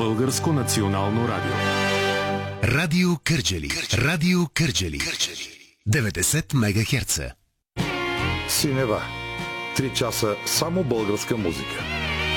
Българско национално радио. Радио Кърджали. Радио Кърджали. 90 мегахерца. Синева. 3 часа само българска музика.